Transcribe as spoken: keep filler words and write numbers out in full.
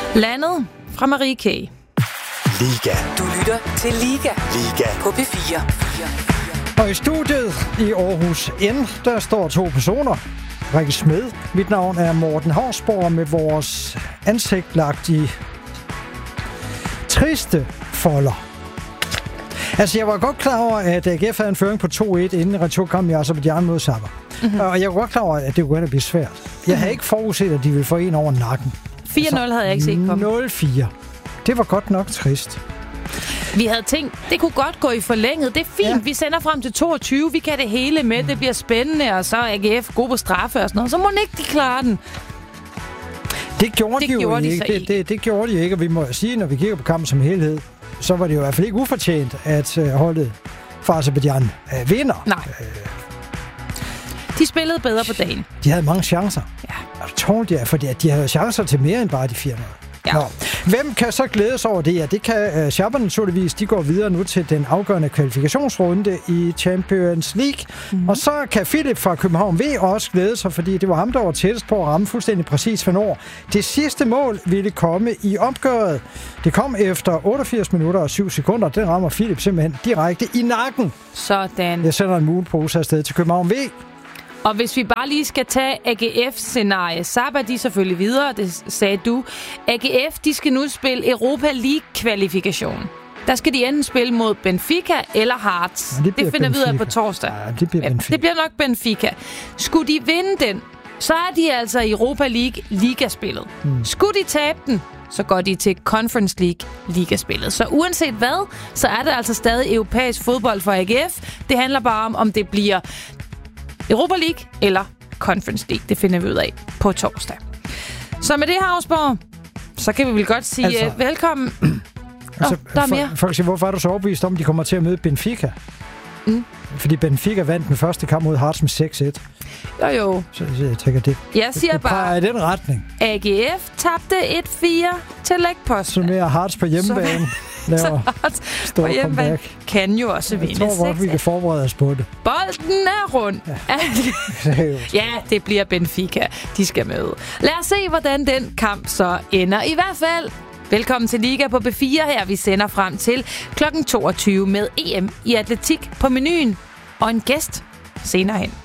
Landet fra Marie K. Liga. Du lytter til Liga. Liga. På P fire. Og i studiet i Aarhus N, der står to personer. Rikke Smed. Mit navn er Morten Hausborg med vores ansigt lagt i triste folder. Altså, jeg var godt klar over, at A G F havde en føring på to et inden returkampen i Aserbajdsjan mod Sabah. Mm-hmm. Og jeg var godt klar over, at det kunne blive svært. Jeg mm-hmm. havde ikke forudset, at de ville få en over nakken. fire nul altså, havde jeg ikke set komme. nul fire. Det var godt nok trist. Vi havde tænkt, det kunne godt gå i forlænget. Det er fint, ja. Vi sender frem til toogtyve. Vi kan det hele med. Det bliver spændende, og så er A G F god på straffe og sådan noget. Så må ikke de klare den. Det gjorde det de jo gjorde ikke. De det, det, det gjorde de ikke, og vi må sige, når vi kigger på kampen som helhed, så var det jo i hvert fald ikke ufortjent, at uh, holdet fra Aserbajdsjan uh, vinder. Nej. De spillede bedre på dagen. De havde mange chancer. Ja. Og det tålte jeg, fordi de havde chancer til mere end bare de fire nul. Ja. Nå. Hvem kan så glædes over det? Ja, det kan uh, Shabba naturligvis. De går videre nu til den afgørende kvalifikationsrunde i Champions League. Mm-hmm. Og så kan Philip fra København V også glæde sig, fordi det var ham, der var tættest på at ramme fuldstændig præcis hvornår det sidste mål ville komme i opgøret. Det kom efter otteogfirs minutter og syv sekunder. Den rammer Philip simpelthen direkte i nakken. Sådan. Jeg sender en mulepose afsted til København V. Og hvis vi bare lige skal tage A G F-scenarie, Sabah de er selvfølgelig videre, det sagde du. A G F, de skal nu spille Europa League-kvalifikation. Der skal de enten spille mod Benfica eller Hearts. Ja, det, det finder vi ud af på torsdag. Ja, det bliver Benfica. Ja, det bliver nok Benfica. Skulle de vinde den, så er de altså i Europa League ligaspillet. Hmm. Skulle de tabe den, så går de til Conference League ligaspillet. Så uanset hvad, så er det altså stadig europæisk fodbold for A G F. Det handler bare om, om det bliver Europa League eller Conference League. Det finder vi ud af på torsdag. Så med det her, Hausborg, så kan vi vel godt sige altså, velkommen. Altså, oh, der er mere. Folk siger, hvorfor er du så overbevist om, at de kommer til at møde Benfica? Mm. Fordi Benfica vandt den første kamp mod Hearts med seks et. Jo, jo. Så jeg tænker, det, jeg siger det, det bare, i den retning. A G F tabte et fire til lægposten. Så mere Hearts på hjemmebane. Så på hjemmebane kan jo også vinde. Jeg tror godt, vi kan forberede os på det. Bolden er rund. Ja. Ja, det bliver Benfica. De skal møde. Lad os se, hvordan den kamp så ender. I hvert fald, velkommen til Liga på B fire her. Vi sender frem til klokken toogtyve med E M i atletik på menuen. Og en gæst senere hen.